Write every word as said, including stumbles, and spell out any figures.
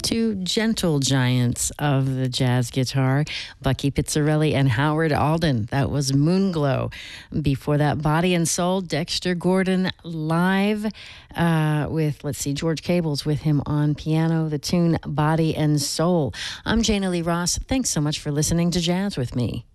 Two gentle giants of the jazz guitar, Bucky Pizzarelli and Howard Alden. That was Moonglow. Before that, Body and Soul, Dexter Gordon live uh, with, let's see, George Cable's with him on piano, the tune Body and Soul. I'm Jana Lee Ross. Thanks so much for listening to Jazz with me.